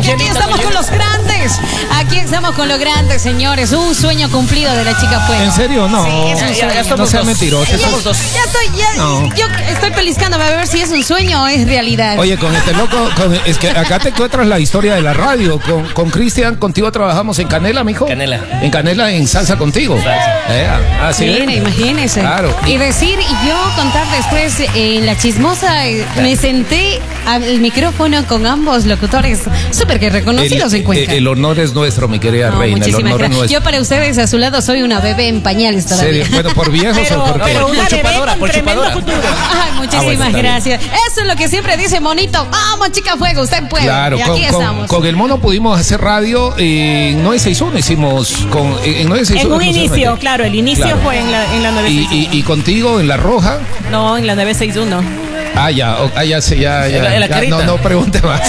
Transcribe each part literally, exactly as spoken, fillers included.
Y aquí estamos con los grandes. Aquí estamos con los grandes, señores. Un sueño cumplido de la chica fuego. ¿En serio? No. Sí, es un ya, ya, sueño. no seas mentiroso. Ya, ya estoy, ya, no. Yo estoy peliscándome a ver si es un sueño o es realidad. Oye, con este loco, con, es que acá te encuentras la historia de la radio. Con, con Cristian, contigo trabajamos en Canela, mijo. Canela. En Canela, en Salsa Contigo. Salsa. Eh, así Mira, imagínese. Claro. Y decir, y yo contar después en La Chismosa, eh, me senté al micrófono con ambos locutores súper que reconocidos el, en Cuenca. El, el honor es nuestro, mi querida No, reina. El honor gracias. es nuestro. Yo para ustedes a su lado soy una bebé en pañales todavía. ¿Serio? Bueno, por viejos pero, o por qué. pero una Por bebé chupadora, con por tremendo chupadora. futuro. Ay, muchísimas Ah, bueno, está gracias. Eso es lo que siempre dice Monito. Vamos, chica fuego, usted puede. Claro, y con, aquí con, estamos. con el mono pudimos hacer radio en nueve seis uno, hicimos con, en nueve seis uno. En un inicio, claro, el inicio Claro. fue en la, en la nueve Y, sesenta y uno. y, y contigo en La Roja. No, en la nueve sesenta y uno. Ah, ya, oh, ah, ya, sí, ya, ya, En la- en la ya, carita. no, no pregunte más.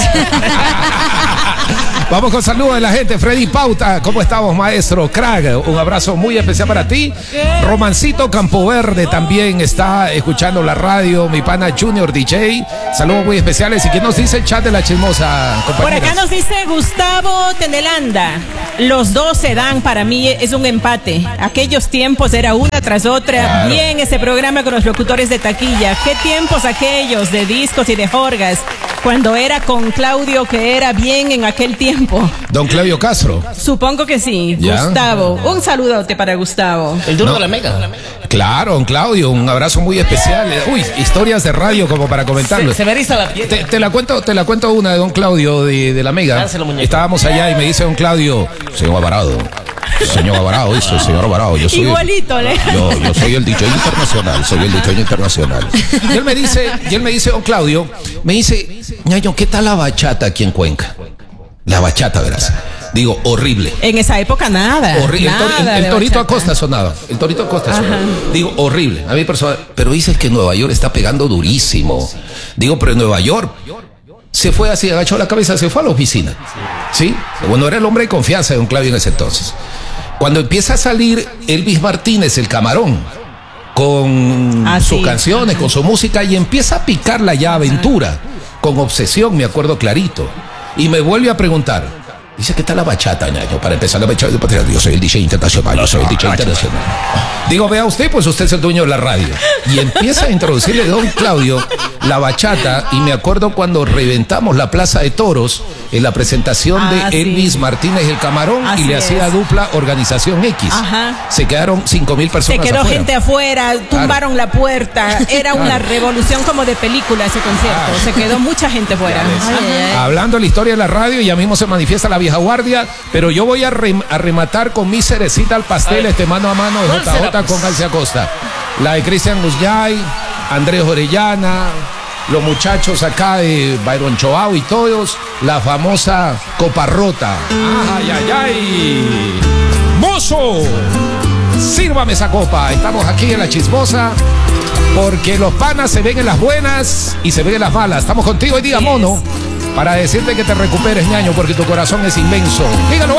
Vamos con saludos de la gente. Freddy Pauta, ¿cómo estamos, maestro? Crack, un abrazo muy especial para ti. Romancito Campoverde también está escuchando la radio. Mi pana Junior D J. Saludos muy especiales. ¿Y quién nos dice el chat de La Chismosa, Por compañeras? acá nos dice Gustavo Tenelanda. Los dos se dan, para mí es un empate. Aquellos tiempos era una tras otra. Claro. Bien ese programa con los locutores de taquilla. ¿Qué tiempos aquellos de discos y de jorgas? Cuando era con Claudio, que era bien en aquel tiempo. Don Claudio Castro. Supongo que sí. Ya. Gustavo. Un saludote para Gustavo. El duro No. de la mega. Claro, don Claudio, un abrazo muy especial. Uy, historias de radio como para comentarlo. Se, se me eriza la piel. Te, te la cuento, te la cuento una de don Claudio de, de la Mega. Dárselo, muñeco. Estábamos allá y me dice don Claudio, señor Alvarado, señor Alvarado, dice, señor Alvarado, yo soy Igualito, ¿le? yo, yo soy el D J internacional, soy el D J internacional. Y él me dice, y él me dice, don Claudio, me dice, ñaño, ¿qué tal la bachata aquí en Cuenca? La bachata, verás. Digo, horrible. En esa época nada. Horrible. El, tor- el- nada el de Torito bachata. Acosta sonaba. El Torito Acosta sonaba. Ajá. Digo, horrible. A mí personal. Pero dice que Nueva York está pegando durísimo. Digo, pero en Nueva York se fue así, agachó la cabeza, se fue a la oficina. ¿Sí? Bueno, era el hombre de confianza de don Claudio en ese entonces. Cuando empieza a salir Elvis Martínez, el camarón, con Ah, sus sí. canciones, con su música, y empieza a picarla ya aventura, con obsesión, me acuerdo clarito. Y me vuelve a preguntar. Dice, ¿qué tal la bachata, ñaño? Para empezar la bachata, yo soy el D J internacional, yo soy el D J internacional. Digo, vea usted, pues usted es el dueño de la radio. Y empieza a introducirle don Claudio la bachata, y me acuerdo cuando reventamos la Plaza de Toros en la presentación Ah, de sí. Elvis Martínez el Camarón, Así y le hacía es. dupla Organización X. Ajá. Se quedaron cinco mil Se personas quedó afuera. gente afuera, tumbaron la puerta. Era una Claro. revolución como de película ese concierto. Claro. Se quedó mucha gente fuera. Ya ves. Ajá. Hablando de la historia de la radio, ya mismo se manifiesta la vieja guardia, pero yo voy a, rem- a rematar con mi cerecita al pastel, este mano a mano de ¿Cuál J J será? con Alce Acosta. La de Cristian Musgay, Andrés Orellana, los muchachos acá de Byron Choao y todos, la famosa Copa Rota. ¡Ay, ay, ay! ¡Mozo! Sírvame esa copa. Estamos aquí en La Chismosa, porque los panas se ven en las buenas y se ven en las malas. Estamos contigo hoy día, mono, para decirte que te recuperes, ñaño, porque tu corazón es inmenso. Dígalo.